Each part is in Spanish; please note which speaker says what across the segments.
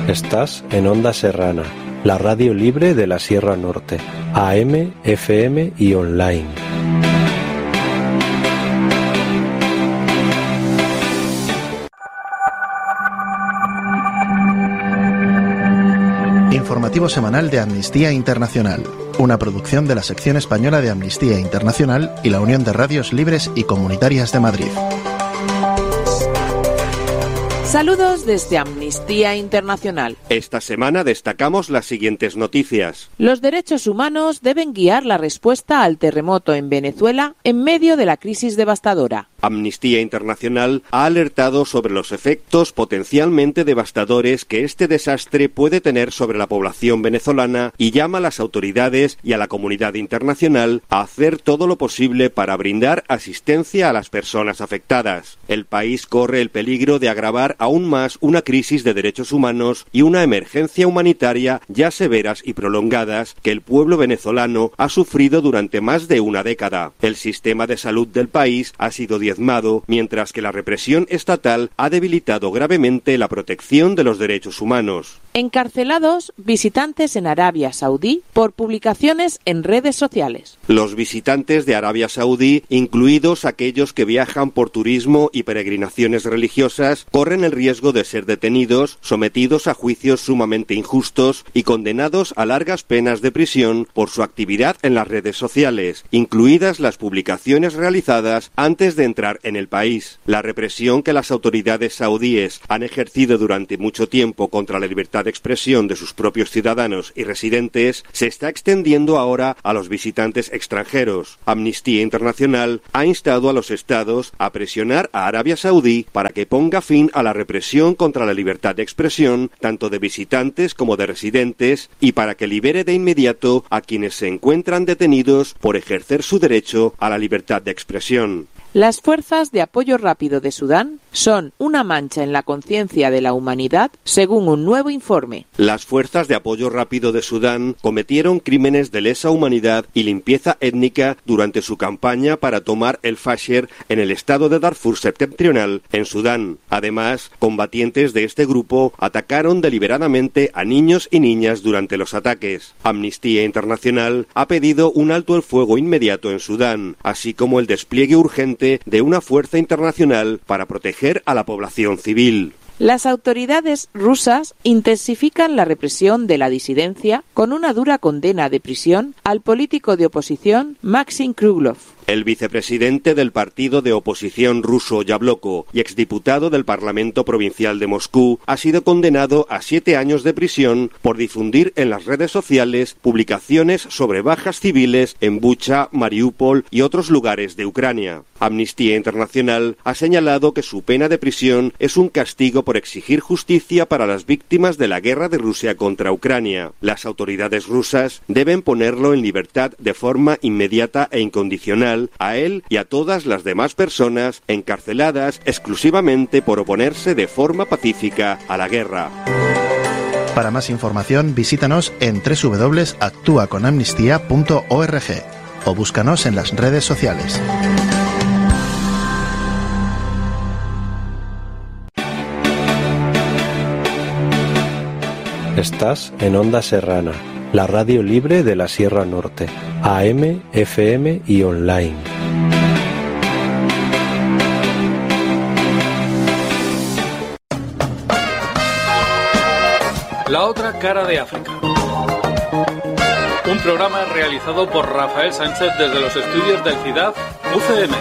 Speaker 1: Estás en Onda Serrana, la radio libre de la Sierra Norte, AM, FM y online.
Speaker 2: Informativo semanal de Amnistía Internacional, una producción de la sección española de Amnistía Internacional y la Unión de Radios Libres y Comunitarias de Madrid.
Speaker 3: Saludos desde Amnistía Internacional.
Speaker 4: Esta semana destacamos las siguientes noticias.
Speaker 3: Los derechos humanos deben guiar la respuesta al terremoto en Venezuela en medio de la crisis devastadora.
Speaker 4: Amnistía Internacional ha alertado sobre los efectos potencialmente devastadores que este desastre puede tener sobre la población venezolana y llama a las autoridades y a la comunidad internacional a hacer todo lo posible para brindar asistencia a las personas afectadas. El país corre el peligro de agravar aún más una crisis de derechos humanos y una emergencia humanitaria ya severas y prolongadas que el pueblo venezolano ha sufrido durante más de una década. El sistema de salud del país ha sido diezmado, mientras que la represión estatal ha debilitado gravemente la protección de los derechos humanos.
Speaker 3: Encarcelados visitantes en Arabia Saudí por publicaciones en redes sociales.
Speaker 4: Los visitantes de Arabia Saudí, incluidos aquellos que viajan por turismo y peregrinaciones religiosas, corren el riesgo de ser detenidos, sometidos a juicios sumamente injustos y condenados a largas penas de prisión por su actividad en las redes sociales, incluidas las publicaciones realizadas antes de entrar en el país. La represión que las autoridades saudíes han ejercido durante mucho tiempo contra la libertad de expresión de sus propios ciudadanos y residentes se está extendiendo ahora a los visitantes extranjeros. Amnistía Internacional ha instado a los estados a presionar a Arabia Saudí para que ponga fin a la represión contra la libertad de expresión, tanto de visitantes como de residentes, y para que libere de inmediato a quienes se encuentran detenidos por ejercer su derecho a la libertad de expresión.
Speaker 3: Las fuerzas de apoyo rápido de Sudán son una mancha en la conciencia de la humanidad, según un nuevo informe.
Speaker 4: Las fuerzas de apoyo rápido de Sudán cometieron crímenes de lesa humanidad y limpieza étnica durante su campaña para tomar el Fasher en el estado de Darfur septentrional, en Sudán. Además, combatientes de este grupo atacaron deliberadamente a niños y niñas durante los ataques. Amnistía Internacional ha pedido un alto el fuego inmediato en Sudán, así como el despliegue urgente de una fuerza internacional para proteger a la población civil.
Speaker 3: Las autoridades rusas intensifican la represión de la disidencia con una dura condena de prisión al político de oposición Maxim Kruglov.
Speaker 4: El vicepresidente del partido de oposición ruso Yabloko y exdiputado del Parlamento Provincial de Moscú ha sido condenado a 7 años de prisión por difundir en las redes sociales publicaciones sobre bajas civiles en Bucha, Mariupol y otros lugares de Ucrania. Amnistía Internacional ha señalado que su pena de prisión es un castigo por exigir justicia para las víctimas de la guerra de Rusia contra Ucrania. Las autoridades rusas deben ponerlo en libertad de forma inmediata e incondicional a él y a todas las demás personas encarceladas exclusivamente por oponerse de forma pacífica a la guerra.
Speaker 2: Para más información, visítanos en www.actuaconamnistía.org o búscanos en las redes sociales.
Speaker 1: Estás en Onda Serrana, la radio libre de la Sierra Norte, AM, FM y online.
Speaker 5: La otra cara de África. Un programa realizado por Rafael Sánchez desde los estudios del CIDAF UCM.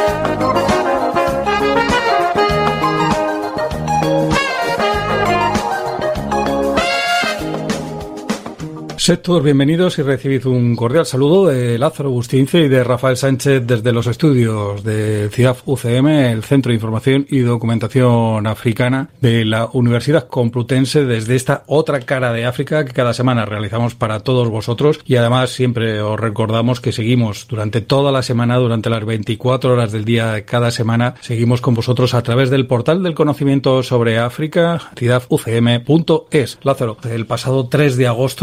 Speaker 5: Sed todos bienvenidos y recibid un cordial saludo de Lázaro Bustince y de Rafael Sánchez desde los estudios de CIDAF UCM, el Centro de Información y Documentación Africana de la Universidad Complutense, desde esta otra cara de África que cada semana realizamos para todos vosotros. Y además siempre os recordamos que seguimos durante toda la semana, durante las 24 horas del día de cada semana, seguimos con vosotros a través del portal del conocimiento sobre África, cidafucm.es. Lázaro, el pasado 3 de agosto de 2021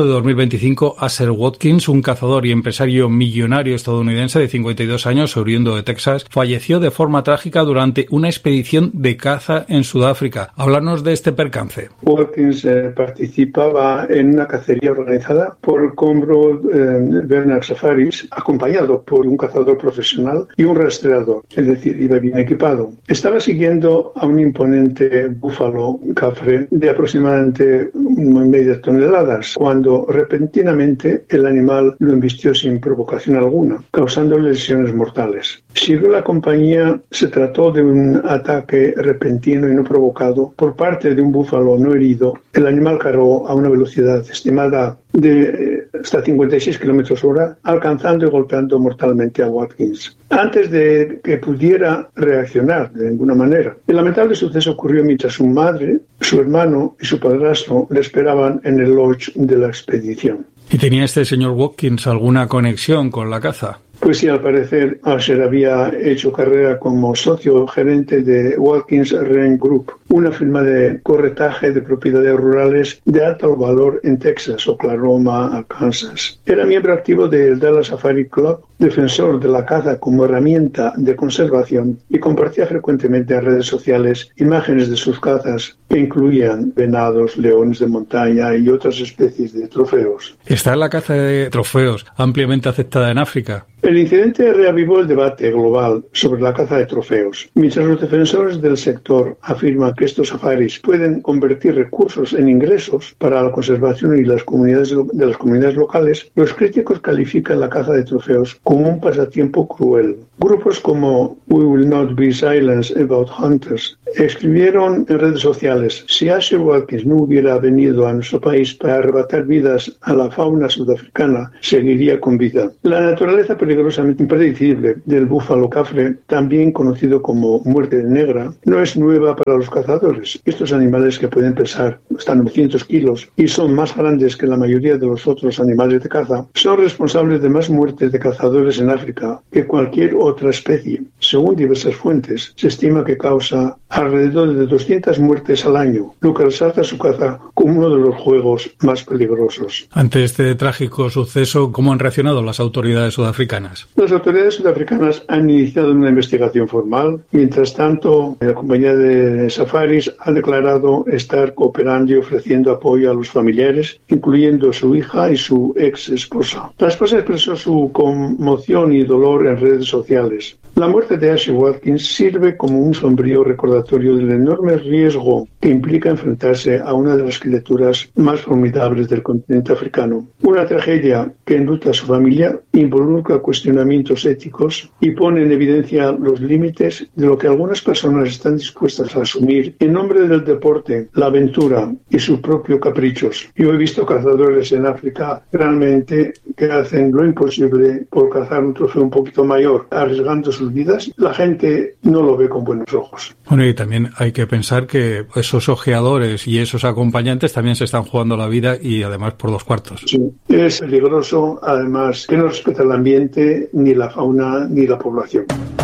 Speaker 5: 1925, Asher Watkins, un cazador y empresario millonario estadounidense de 52 años, oriundo de Texas, falleció de forma trágica durante una expedición de caza en Sudáfrica. Háblanos de este percance.
Speaker 6: Watkins participaba en una cacería organizada por Combro Bernard Safaris, acompañado por un cazador profesional y un rastreador, es decir, iba bien equipado. Estaba siguiendo a un imponente búfalo cafre de aproximadamente media toneladas, cuando repentinamente el animal lo embistió sin provocación alguna, causando lesiones mortales. Siguió la compañía, se trató de un ataque repentino y no provocado por parte de un búfalo no herido. El animal cargó a una velocidad estimada de hasta 56 km/h, alcanzando y golpeando mortalmente a Watkins. Antes de que pudiera reaccionar de ninguna manera, el lamentable suceso ocurrió mientras su madre, su hermano y su padrastro le esperaban en el lodge de la expedición.
Speaker 5: ¿Y tenía este señor Watkins alguna conexión con la caza?
Speaker 6: Pues sí, al parecer Asher había hecho carrera como socio gerente de Watkins Range Group, una firma de corretaje de propiedades rurales de alto valor en Texas, Oklahoma, Arkansas. Era miembro activo del Dallas Safari Club, defensor de la caza como herramienta de conservación, y compartía frecuentemente en redes sociales imágenes de sus cazas que incluían venados, leones de montaña y otras especies de trofeos.
Speaker 5: ¿Está la caza de trofeos ampliamente aceptada en África?
Speaker 6: El incidente reavivó el debate global sobre la caza de trofeos. Mientras los defensores del sector afirman que estos safaris pueden convertir recursos en ingresos para la conservación y las comunidades locales, los críticos califican la caza de trofeos como un pasatiempo cruel. Grupos como We Will Not Be Silenced About Hunters escribieron en redes sociales: si Asher Watkins no hubiera venido a nuestro país para arrebatar vidas a la fauna sudafricana, seguiría con vida. La naturaleza peligrosamente impredecible del búfalo cafre, también conocido como muerte negra, no es nueva para los cazadores. Estos animales, que pueden pesar hasta 900 kilos y son más grandes que la mayoría de los otros animales de caza, son responsables de más muertes de cazadores en África que cualquier otra especie. Según diversas fuentes, se estima que causa alrededor de 200 muertes al año, lo que resalta su caza como uno de los juegos más peligrosos.
Speaker 5: Ante este trágico suceso, ¿cómo han reaccionado las autoridades sudafricanas?
Speaker 6: Las autoridades sudafricanas han iniciado una investigación formal. Mientras tanto, la compañía de safaris ha declarado estar cooperando y ofreciendo apoyo a los familiares, incluyendo su hija y su ex esposa. La esposa expresó su conmoción y dolor en redes sociales. La muerte de Asher Watkins sirve como un sombrío recordatorio del enorme riesgo que implica enfrentarse a una de las criaturas más formidables del continente africano. Una tragedia que enluta a su familia, involucra cuestionamientos éticos y pone en evidencia los límites de lo que algunas personas están dispuestas a asumir en nombre del deporte, la aventura y sus propios caprichos. Yo he visto cazadores en África realmente que hacen lo imposible por cazar un trofeo un poquito mayor, arriesgando sus vidas. La gente no lo ve con buenos ojos.
Speaker 5: Bueno, y también hay que pensar que esos ojeadores y esos acompañantes también se están jugando la vida, y además por 2 cuartos.
Speaker 6: Sí, es peligroso, además que no respeta el ambiente, ni la fauna, ni la población.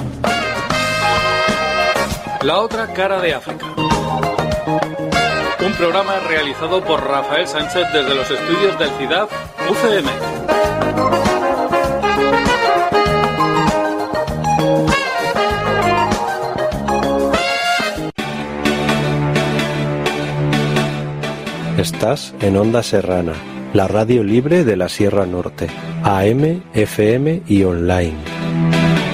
Speaker 5: La otra cara de África. Un programa realizado por Rafael Sánchez desde los estudios del CIDAF UCM.
Speaker 1: Estás en Onda Serrana, la radio libre de la Sierra Norte, AM, FM y online.